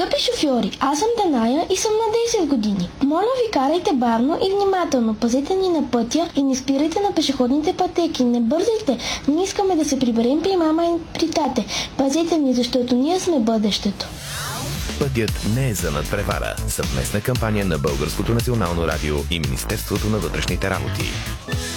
Скъпи шофьори, аз съм Даная и съм на 10 години. Моля ви, карайте бавно и внимателно, пазете ни на пътя и не спирайте на пешеходните пътеки. Не бързайте, ние искаме да се приберем при мама и при тате. Пазете ни, защото ние сме бъдещето. Пътят не е за надпревара. Съвместна кампания на Българското национално радио и Министерството на вътрешните работи.